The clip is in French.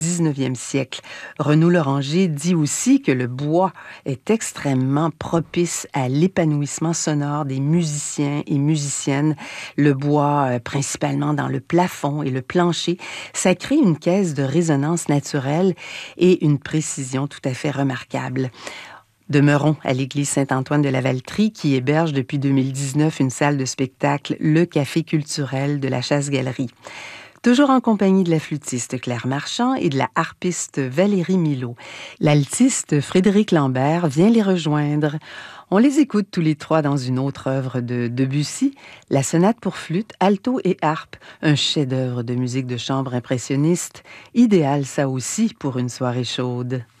19e siècle. Renaud Loranger dit aussi que le bois est extrêmement propice à l'épanouissement sonore des musiciens et musiciennes. Le bois, principalement dans le plafond et le plancher, ça crée une caisse de résonance naturelle et une précision tout à fait remarquable. Demeurons à l'église Saint-Antoine de la Valtrie qui héberge depuis 2019 une salle de spectacle, le Café culturel de la Chasse-Galerie. Toujours en compagnie de la flûtiste Claire Marchand et de la harpiste Valérie Milot. L'altiste Frédéric Lambert vient les rejoindre. On les écoute tous les trois dans une autre œuvre de Debussy, la sonate pour flûte, alto et harpe, un chef-d'œuvre de musique de chambre impressionniste, idéal ça aussi pour une soirée chaude.